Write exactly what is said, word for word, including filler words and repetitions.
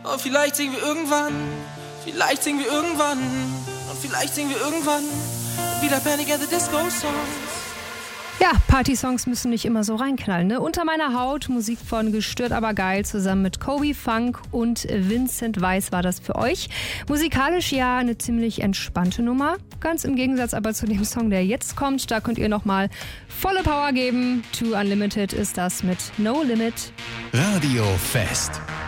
Oh, vielleicht singen wir irgendwann, vielleicht singen wir irgendwann und vielleicht singen wir irgendwann wieder Panic at the Disco Songs. Ja, Party-Songs müssen nicht immer so reinknallen, ne? Unter meiner Haut, Musik von Gestört aber geil, zusammen mit Kobe Funk und Vincent Weiss war das für euch. Musikalisch ja eine ziemlich entspannte Nummer, ganz im Gegensatz aber zu dem Song, der jetzt kommt. Da könnt ihr nochmal volle Power geben. Too Unlimited ist das mit No Limit. Radio Fest.